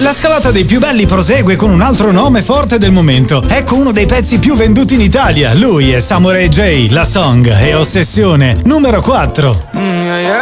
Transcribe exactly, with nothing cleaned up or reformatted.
La scalata dei più belli prosegue con un altro nome forte del momento. Ecco uno dei pezzi più venduti in Italia. Lui è Samurai J, La Song e Ossessione, numero quattro. Mm, yeah, yeah.